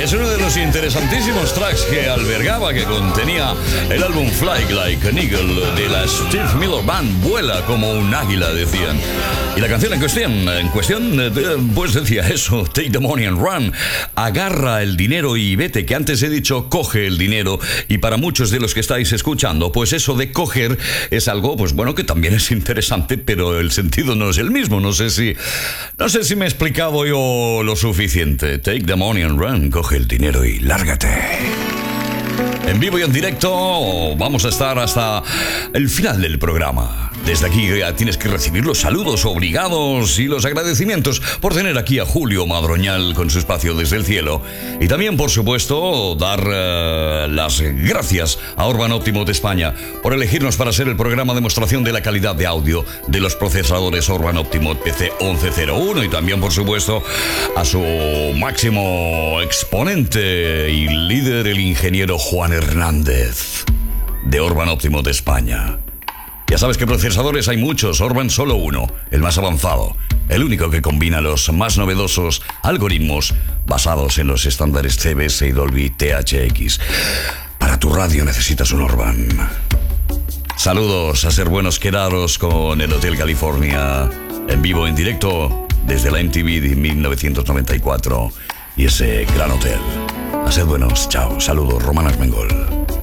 Es uno de los interesantísimos tracks que albergaba, que contenía el álbum Fly Like an Eagle de la Steve Miller Band. Vuela como un águila, decían. Y la canción en cuestión, pues decía eso: Take the money and run. Agarra el dinero y vete, que antes he dicho coge el dinero. Y para muchos de los que estáis escuchando, pues eso de coger es algo, pues bueno, que también es interesante, pero el sentido no es el mismo. No sé si me he explicado yo lo suficiente. Take the money and run. Coge el dinero y lárgate. En vivo y en directo vamos a estar hasta el final del programa. Desde aquí ya tienes que recibir los saludos obligados y los agradecimientos por tener aquí a Julio Madroñal con su espacio desde el cielo. Y también, por supuesto, dar las gracias a Urban Optimo de España por elegirnos para ser el programa de demostración de la calidad de audio de los procesadores Urban Optimo PC1101. Y también, por supuesto, a su máximo exponente y líder, el ingeniero Juan Hernández de Urban Optimo de España. Ya sabes que procesadores hay muchos, Urban solo uno, el más avanzado, el único que combina los más novedosos algoritmos basados en los estándares CBS y Dolby THX. Para tu radio necesitas un Urban. Saludos, a ser buenos, quedaros con el Hotel California, en vivo, en directo, desde la MTV de 1994, y ese gran hotel. A ser buenos, chao, saludos, Román Armengol.